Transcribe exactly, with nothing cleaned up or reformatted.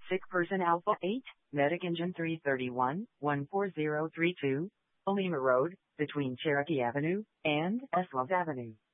Sick Person Alpha eight, Medic Engine three thirty-one, one four zero three two, Olima Road, between Cherokee Avenue and Eslov Avenue.